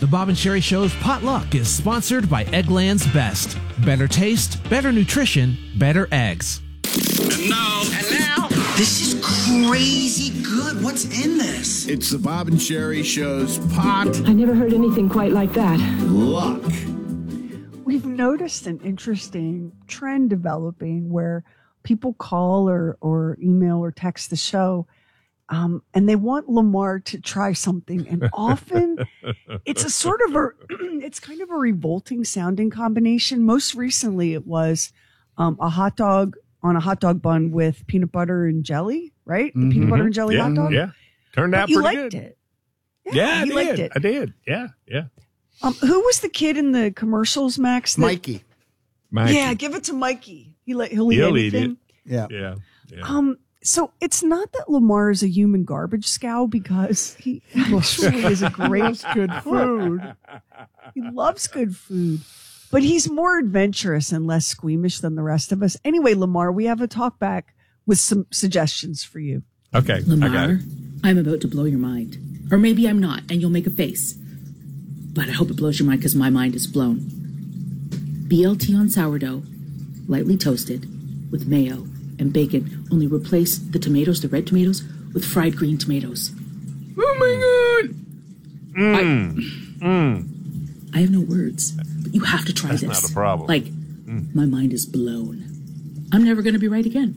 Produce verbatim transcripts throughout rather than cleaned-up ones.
The Bob and Sherry Show's Potluck is sponsored by Eggland's Best. Better taste, better nutrition, better eggs. And now, and now, this is crazy good. What's in this? It's the Bob and Sherry Show's Pot. I never heard anything quite like that. Luck. We've noticed an interesting trend developing where people call or, or email or text the show um, and they want Lamar to try something. And often it's a sort of a, it's kind of a revolting sounding combination. Most recently it was um, a hot dog on a hot dog bun with peanut butter and jelly, right? The mm-hmm. peanut butter and jelly yeah, hot dog. Yeah. Turned out but you pretty liked good. It. Yeah, yeah I you did. liked it. I did. Yeah, yeah. Um, who was the kid in the commercials, Max? That, Mikey. Mikey. Yeah, give it to Mikey. He let he'll eat He'll anything. Eat it. Yeah. Yeah. Yeah. Um, so it's not that Lamar is a human garbage scow because he actually is a great good food. He loves good food, but he's more adventurous and less squeamish than the rest of us. Anyway, Lamar, we have a talk back with some suggestions for you. Okay, Lamar, I got it. I'm about to blow your mind. Or maybe I'm not, and you'll make a face. But I hope it blows your mind because my mind is blown. B L T on sourdough, lightly toasted, with mayo and bacon. Only replace the tomatoes, the red tomatoes, with fried green tomatoes. Oh my God! Mmm. I, mm. I have no words, but you have to try That's this. That's not a problem. Like, mm. my mind is blown. I'm never going to be right again.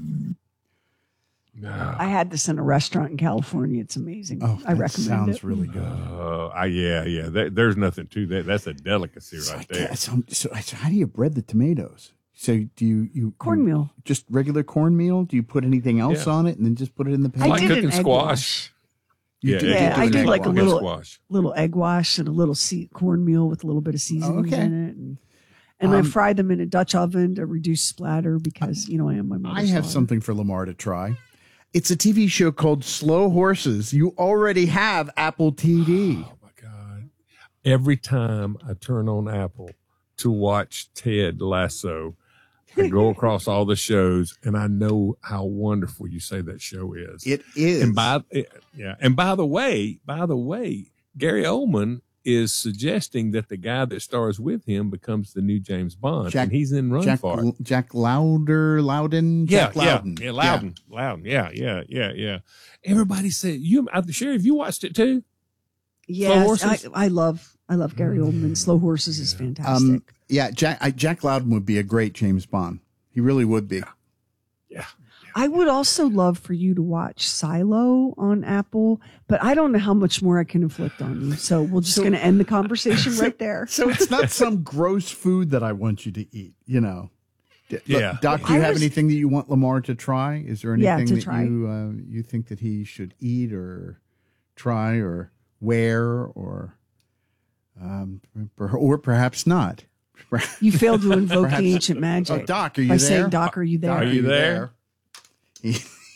No. I had this in a restaurant in California. It's amazing. Oh, I recommend sounds it. really good. Uh, I, yeah, yeah. That, there's nothing to that. That's a delicacy so right I there. guess, so, so, so how do you bread the tomatoes? So do you you cornmeal? You, just regular cornmeal? Do you put anything else yeah. on it and then just put it in the pan? I like did cooking an egg squash. Wash. Yeah, did, yeah, I did like a little squash. little egg wash and a little sea, cornmeal with a little bit of seasonings oh, okay. in it, and, and um, I fried them in a Dutch oven to reduce splatter because you know I am my mother's I have daughter. something for Lamar to try. It's a T V show called Slow Horses. You already have Apple T V. Oh, my God. Every time I turn on Apple to watch Ted Lasso, I go across all the shows, and I know how wonderful you say that show is. It is. And by, yeah. And by the way, by the way, Gary Oldman is suggesting that the guy that stars with him becomes the new James Bond, Jack, and he's in run Jack, for it. Jack Louder, Loudon, Jack yeah, Loudon. Yeah, yeah, Loudon, yeah. Loudon. Yeah, yeah, yeah, yeah. Everybody said you. I'm sure if you watched it too. Yes, I, I love, I love Gary Oldman. Slow Horses is fantastic. Um, yeah, Jack, I, Jack Loudon would be a great James Bond. He really would be. Yeah. yeah. I would also love for you to watch Silo on Apple, but I don't know how much more I can inflict on you. So we're just so, going to end the conversation so, right there. So it's not some gross food that I want you to eat, you know. Yeah. Doc, do you I have was, anything that you want Lamar to try? Is there anything yeah, to that try. you uh, you think that he should eat or try or wear or um, or perhaps not? You failed to invoke perhaps, the ancient magic. Oh, Doc, are you by there? saying, Doc, are you there? Doc, are you there? He,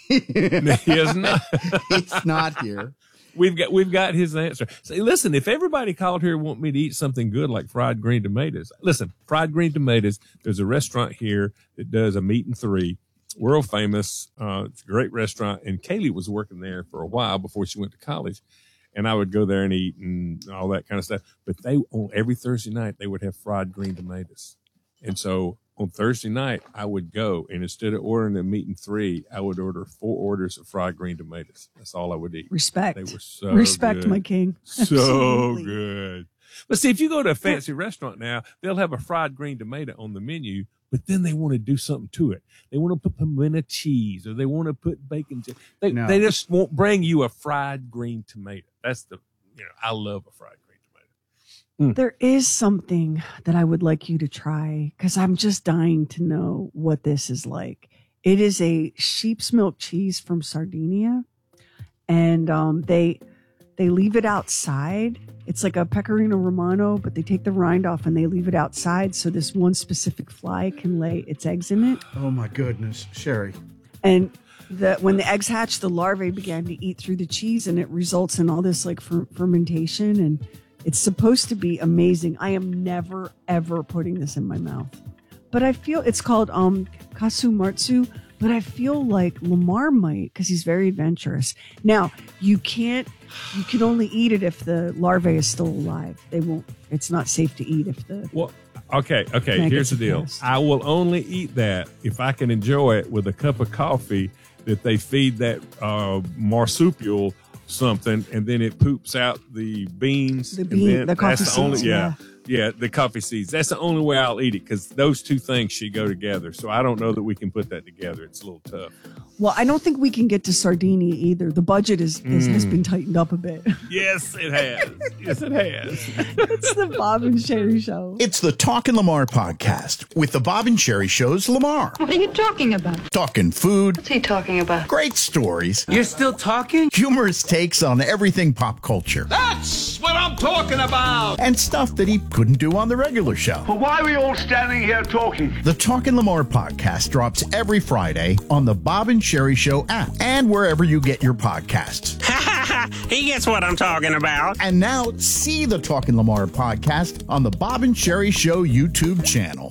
he is not. He's not here. We've got we've got his answer. Say, listen, if everybody called here and want me to eat something good like fried green tomatoes, listen, fried green tomatoes. There's a restaurant here that does a meat and three, world famous. Uh, it's a great restaurant, and Kaylee was working there for a while before she went to college. And I would go there and eat and all that kind of stuff. But they on every Thursday night they would have fried green tomatoes, and so on Thursday night I would go and instead of ordering a meat and three, I would order four orders of fried green tomatoes. That's all I would eat. Respect. They were so respect, good. my king. So Absolutely. good. But see, if you go to a fancy restaurant now, they'll have a fried green tomato on the menu, but then they want to do something to it. They want to put pimento cheese or they want to put bacon. They No. they just won't bring you a fried green tomato. That's the, you know, I love a fried green tomato. Mm. There is something that I would like you to try because I'm just dying to know what this is like. It is a sheep's milk cheese from Sardinia, and um, they they leave it outside. It's like a pecorino romano, but they take the rind off and they leave it outside so this one specific fly can lay its eggs in it. Oh my goodness, Sherry. And the, when the eggs hatch, the larvae began to eat through the cheese, and it results in all this like fer- fermentation, and it's supposed to be amazing. I am never ever putting this in my mouth, but I feel it's called um kasumartsu, but I feel like Lamar might because he's very adventurous. Now, you can't, you can only eat it if the larvae is still alive. They won't, it's not safe to eat if the. Well, okay, okay, here's the deal. Passed. I will only eat that if I can enjoy it with a cup of coffee that they feed that uh, marsupial something, and then it poops out the beans. The bean, then the coffee that's the only, seeds, yeah. yeah. Yeah, the coffee seeds. That's the only way I'll eat it because those two things should go together. So I don't know that we can put that together. It's a little tough. Well, I don't think we can get to Sardinia either. The budget is, is Mm. has been tightened up a bit. Yes, it has. Yes, it has. It's the Bob and Sherry Show. It's the Talkin' Lamar podcast with the Bob and Sherry Show's Lamar. What are you talking about? Talking food, What's he talking about? great stories, You're still talking? humorous takes on everything pop culture, That's what I'm talking about. and stuff that he couldn't do on the regular show. But why are we all standing here talking? The Talkin' Lamar podcast drops every Friday on the Bob and Sherry Show app and wherever you get your podcasts. He gets what I'm talking about. And now see the Talkin' Lamar podcast on the Bob and Sherry Show YouTube channel.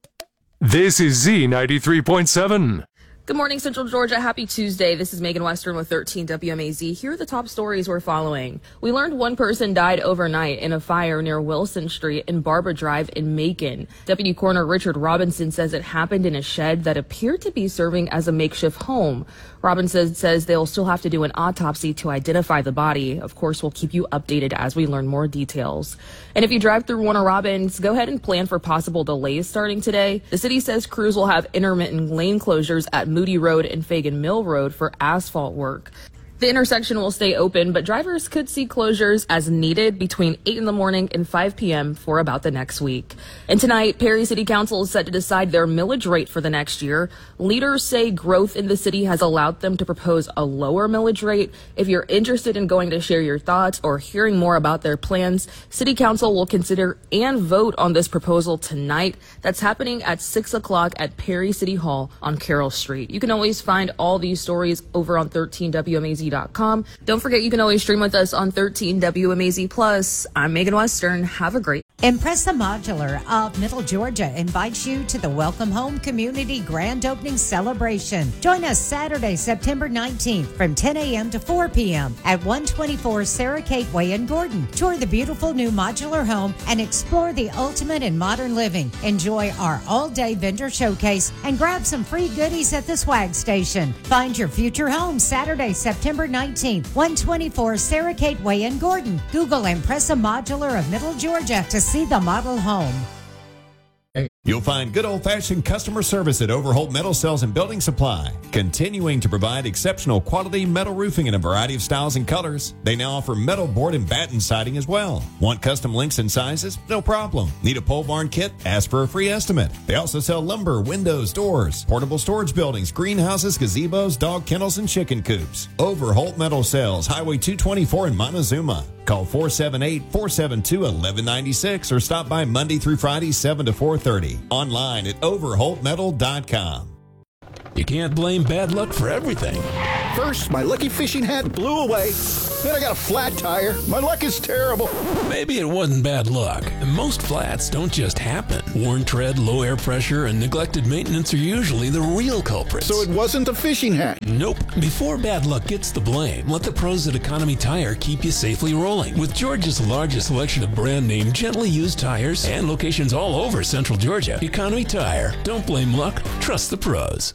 This is Z ninety-three point seven. Good morning, Central Georgia. Happy Tuesday. This is Megan Western with thirteen W M A Z. Here are the top stories we're following. We learned one person died overnight in a fire near Wilson Street and Barbara Drive in Macon. Deputy Coroner Richard Robinson says it happened in a shed that appeared to be serving as a makeshift home. Robinson says they'll still have to do an autopsy to identify the body. Of course, we'll keep you updated as we learn more details. And if you drive through Warner Robins, go ahead and plan for possible delays starting today. The city says crews will have intermittent lane closures at Moody Road and Fagan Mill Road for asphalt work. The intersection will stay open, but drivers could see closures as needed between eight in the morning and five p.m. for about the next week. And tonight, Perry City Council is set to decide their millage rate for the next year. Leaders say growth in the city has allowed them to propose a lower millage rate. If you're interested in going to share your thoughts or hearing more about their plans, City Council will consider and vote on this proposal tonight. That's happening at six o'clock at Perry City Hall on Carroll Street. You can always find all these stories over on thirteen W M A Z dot com. Don't forget, you can always stream with us on thirteen W M A Z Plus. I'm Megan Western. Have a great Impressa Modular of Middle Georgia invites you to the Welcome Home Community Grand Opening Celebration. Join us Saturday, September nineteenth from ten a.m. to four p.m. at one twenty-four Sarah Kate Way in Gordon. Tour the beautiful new modular home and explore the ultimate in modern living. Enjoy our all-day vendor showcase and grab some free goodies at the swag station. Find your future home Saturday, September nineteenth, one twenty-four Sarah Kate Way in Gordon. Google Impressa Modular of Middle Georgia to see the model home. You'll find good old-fashioned customer service at Overholt Metal Cells and Building Supply, continuing to provide exceptional quality metal roofing in a variety of styles and colors. They now offer metal board and batten siding as well. Want custom lengths and sizes? No problem. Need a pole barn kit? Ask for a free estimate. They also sell lumber, windows, doors, portable storage buildings, greenhouses, gazebos, dog kennels, and chicken coops. Overholt Metal Cells, Highway two twenty-four in Montezuma. Call four seven eight, four seven two, one one nine six or stop by Monday through Friday, seven to four thirty. Online at overholt metal dot com. You can't blame bad luck for everything. First, my lucky fishing hat blew away. Then I got a flat tire. My luck is terrible. Maybe it wasn't bad luck. Most flats don't just happen. Worn tread, low air pressure, and neglected maintenance are usually the real culprits. So it wasn't a fishing hat? Nope. Before bad luck gets the blame, let the pros at Economy Tire keep you safely rolling. With Georgia's largest selection of brand name, gently used tires and locations all over Central Georgia, Economy Tire. Don't blame luck. Trust the pros.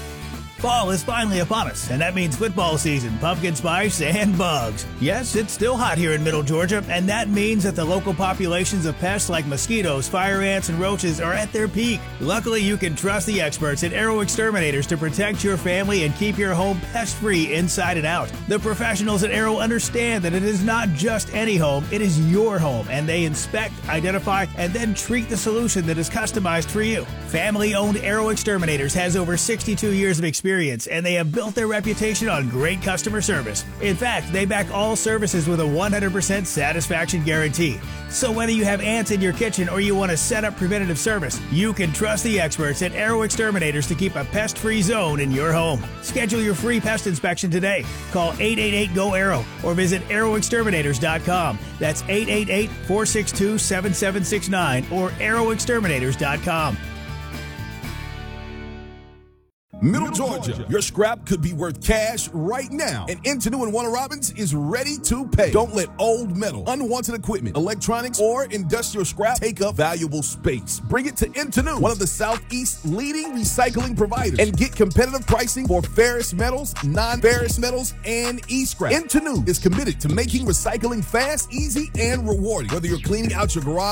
Fall is finally upon us, and that means football season, pumpkin spice, and bugs. Yes, it's still hot here in Middle Georgia, and that means that the local populations of pests like mosquitoes, fire ants, and roaches are at their peak. Luckily, you can trust the experts at Arrow Exterminators to protect your family and keep your home pest-free inside and out. The professionals at Arrow understand that it is not just any home, it is your home, and they inspect, identify, and then treat the solution that is customized for you. Family-owned Arrow Exterminators has over sixty-two years of experience, and they have built their reputation on great customer service. In fact, they back all services with a one hundred percent satisfaction guarantee. So whether you have ants in your kitchen or you want to set up preventative service, you can trust the experts at Arrow Exterminators to keep a pest-free zone in your home. Schedule your free pest inspection today. Call eight eight eight, G O, ARROW or visit arrow exterminators dot com. That's eight eight eight, four six two, seven seven six nine or arrow exterminators dot com. Middle Georgia, your scrap could be worth cash right now, and Intenu and Warner Robins is ready to pay. Don't let old metal, unwanted equipment, electronics, or industrial scrap take up valuable space. Bring it to Intenu, one of the Southeast's leading recycling providers, and get competitive pricing for ferrous metals, non-ferrous metals, and e-scrap. Intenu is committed to making recycling fast, easy, and rewarding. Whether you're cleaning out your garage,